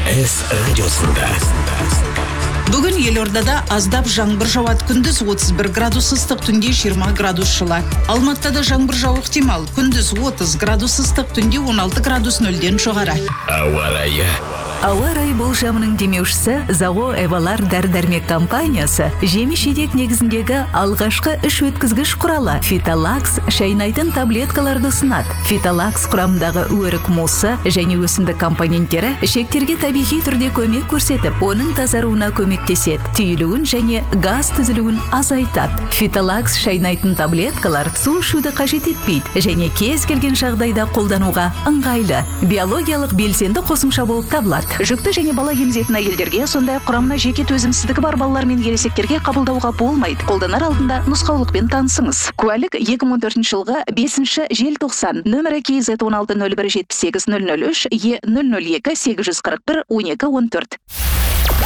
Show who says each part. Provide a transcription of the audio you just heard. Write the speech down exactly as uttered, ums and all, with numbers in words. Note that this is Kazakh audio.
Speaker 1: эс радиосында.
Speaker 2: Бүгін елордада аздап жаңбыр жауады, күндіз отыз бір градус ыстық, түнде жиырма градус жылы. Алматыда жаңбыр жауы ықтимал, күндіз отыз градус ыстық, түнде он алты градус нөлден жоғары.
Speaker 1: Ауа райы.
Speaker 3: Ауа райы болжамының демеушісі Зао Эвалар дәрі-дәрмек компаниясы жеміс-жидек негізіндегі алғашқы іш өткізгіш құралы Фиталакс шайнайтын таблеткаларды ұсынады. Фиталакс құрамындағы өрік мосы және өсімдік компоненттері ішектерге табиғи түрде көмек көрсетіп, оның тазаруына көмектеседі, түйілуін және газ түзілуін азайтады. Фиталакс шайнайтын таблеткалар су ішуді қажет етпейді және кез келген жағдайда қолдануға ыңғайлы. Биологиялық белсенді қосымша болып табылады. Жүкті және бала емізетін әйелдерге, сондай құрамына жеке төзімсіздігі бар балалар мен ересектерге қабылдауға болмайды. Қолданар алдында нұсқаулықпен танысыңыз. Куәлік екі мың он төртінші жылғы бесінші желтоқсан, нөмірі кей зет он алты нөл бір жетпіс сегіз нөл нөл үш, Е нөл нөл екі сегіз жүз қырық бір он екі он төрт.